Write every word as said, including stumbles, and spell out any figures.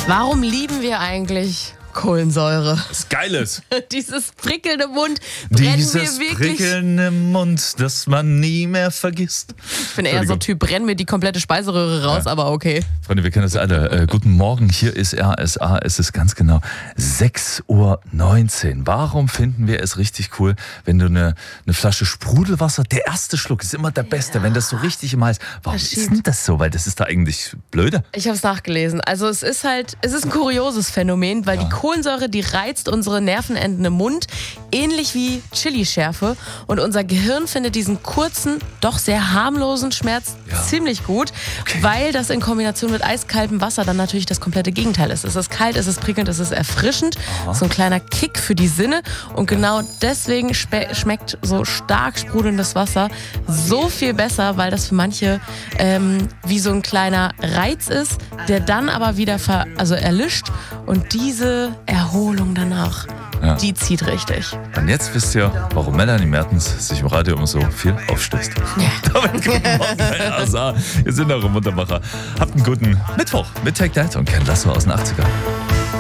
Warum lieben wir eigentlich Kohlensäure? Das Geiles. Dieses prickelnde Mund brennen Dieses mir wirklich. prickelnde Mund, das man nie mehr vergisst. Ich bin eher so ein Typ, brennen mir die komplette Speiseröhre raus, Ja. aber okay. Freunde, wir kennen das alle. Äh, guten Morgen, hier ist R S A. Es ist ganz genau sechs Uhr neunzehn. Warum finden wir es richtig cool, wenn du eine, eine Flasche Sprudelwasser, der erste Schluck ist immer der beste, ja. wenn das so richtig im Hals. Warum Das ist stimmt. denn das so? Weil das ist da eigentlich blöde. Ich habe es nachgelesen. Also es ist halt, es ist ein kurioses Phänomen, weil Ja. die Kohlensäure, die reizt unsere Nervenenden im Mund, ähnlich wie Chilischärfe. Und unser Gehirn findet diesen kurzen, doch sehr harmlosen Schmerz Ja. ziemlich gut, Okay. weil das in Kombination mit eiskaltem Wasser dann natürlich das komplette Gegenteil ist. Es ist kalt, es ist prickelnd, es ist erfrischend. Aha. So ein kleiner Kick für die Sinne. Und genau deswegen spe- schmeckt so stark sprudelndes Wasser so viel besser, weil das für manche ähm, wie so ein kleiner Reiz ist, der dann aber wieder ver- also erlischt. Und diese Erholung danach, Ja. die zieht richtig. Und jetzt wisst ihr, warum Melanie Mertens sich im Radio immer so viel aufstößt. Damit guten Morgen bei R S A. Wir sind eure Muntermacher. Habt einen guten Mittwoch mit Take That und Ken Lasso aus den achtziger.